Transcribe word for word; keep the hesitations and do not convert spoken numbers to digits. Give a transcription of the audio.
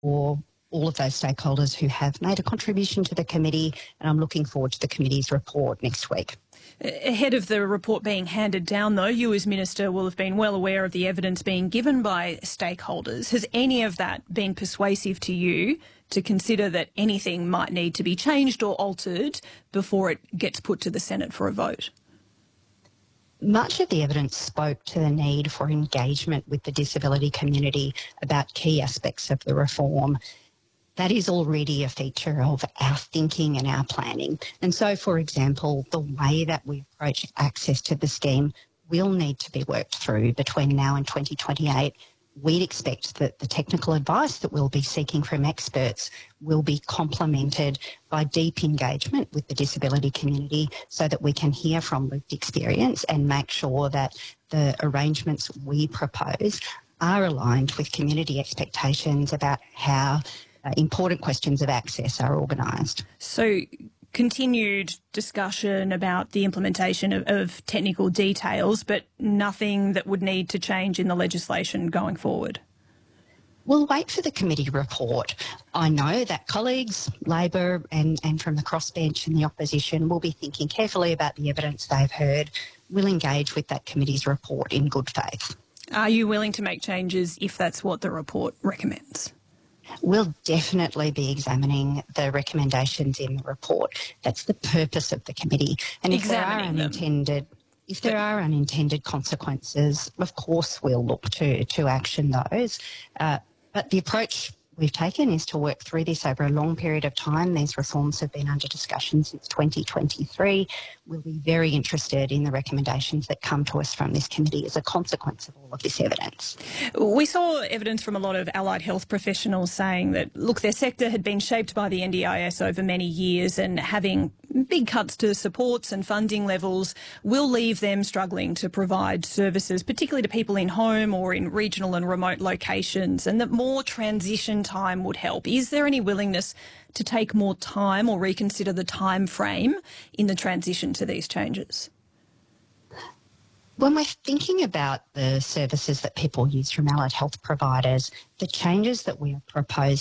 for all of those stakeholders who have made a contribution to the committee, and I'm looking forward to the committee's report next week. Ahead of the report being handed down, though, you as Minister will have been well aware of the evidence being given by stakeholders. Has any of that been persuasive to you to consider that anything might need to be changed or altered before it gets put to the Senate for a vote? Much of the evidence spoke to the need for engagement with the disability community about key aspects of the reform. That is already a feature of our thinking and our planning. And so, for example, the way that we approach access to the scheme will need to be worked through between now and twenty twenty-eight. We'd expect that the technical advice that we'll be seeking from experts will be complemented by deep engagement with the disability community so that we can hear from lived experience and make sure that the arrangements we propose are aligned with community expectations about how Uh, important questions of access are organised. So continued discussion about the implementation of, of technical details, but nothing that would need to change in the legislation going forward? We'll wait for the committee report. I know that colleagues, Labor and, and from the crossbench and the opposition will be thinking carefully about the evidence they've heard. We'll engage with that committee's report in good faith. Are you willing to make changes if that's what the report recommends? We'll definitely be examining the recommendations in the report. That's the purpose of the committee. And if there are unintended, if there are unintended consequences, of course we'll look to to action those. Uh, but the approach we've taken is to work through this over a long period of time. These reforms have been under discussion since twenty twenty-three. We'll be very interested in the recommendations that come to us from this committee as a consequence of all of this evidence. We saw evidence from a lot of allied health professionals saying that, look, their sector had been shaped by the N D I S over many years, and having big cuts to supports and funding levels will leave them struggling to provide services, particularly to people in home or in regional and remote locations, and that more transition time would help. Is there any willingness to take more time or reconsider the time frame in the transition to these changes? When we're thinking about the services that people use from allied health providers, the changes that we are proposing